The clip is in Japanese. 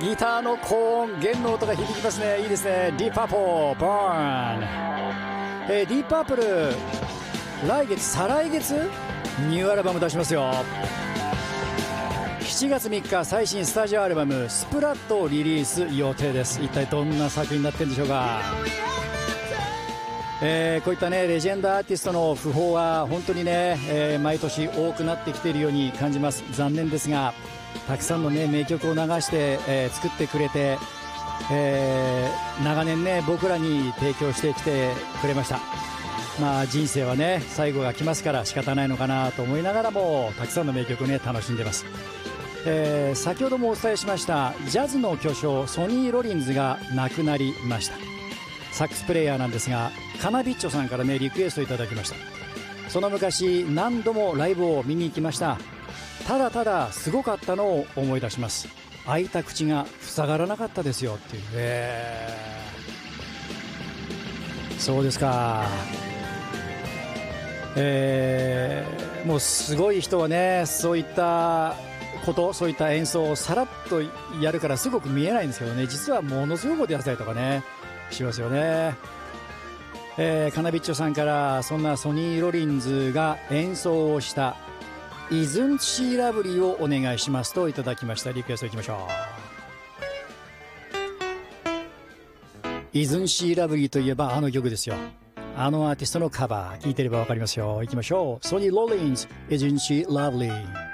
ギターの高音、弦の音が響きますね。いいですね。ディープパープル、バーン。ディープパープル、来月、再来月、ニューアルバム出しますよ。7月3日、最新スタジオアルバム、スプラットをリリース予定です。一体どんな作品になってるんでしょうか。こういったね、レジェンドアーティストの訃報は本当にね、毎年多くなってきているように感じます。残念ですが、たくさんのね、名曲を流して、作ってくれて、長年ね、僕らに提供してきてくれました。まあ人生はね、最後が来ますから仕方ないのかなと思いながらも、たくさんの名曲をね、楽しんでます。先ほどもお伝えしましたジャズの巨匠ソニー・ロリンズが亡くなりました。サックスプレイヤーなんですが、カナビッチョさんからね、リクエストいただきました。その昔何度もライブを見に行きました。ただただすごかったのを思い出します。開いた口が塞がらなかったですよっていう、そうですか。もうすごい人はね、そういったこと、そういった演奏をさらっとやるからすごく見えないんですけどね、実はものすごいことやってたりとかねしますよね。カナビッチョさんからそんなソニー・ロリンズが演奏をしたIsn't She Lovely をお願いしますといただきました。リクエストいきましょう。Isn't She Lovely といえばあの曲ですよ。あのアーティストのカバー聴いてればわかりますよ。いきましょう。ソニー・ロリンズ Isn't She Lovely。